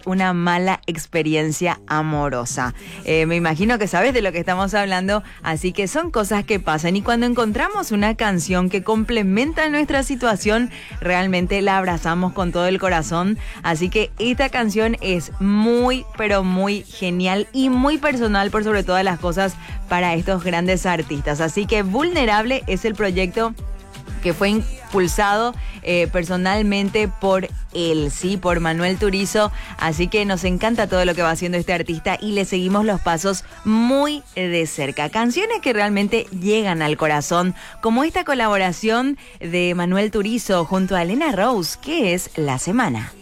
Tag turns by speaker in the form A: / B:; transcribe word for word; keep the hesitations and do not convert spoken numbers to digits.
A: una mala experiencia amorosa. Eh, me imagino que sabes de lo que estamos hablando, así que son cosas que pasan. Y cuando encontramos una canción que complementa nuestra situación, realmente la abrazamos con todo el corazón. Así que esta canción es muy, pero muy genial y muy personal por sobre todas las cosas para estos grandes artistas. Así que Vulnerable es el proyecto que fue impulsado eh, personalmente por él, sí, por Manuel Turizo. Así que nos encanta todo lo que va haciendo este artista y le seguimos los pasos muy de cerca. Canciones que realmente llegan al corazón, como esta colaboración de Manuel Turizo junto a Elena Rose, que es La Semana.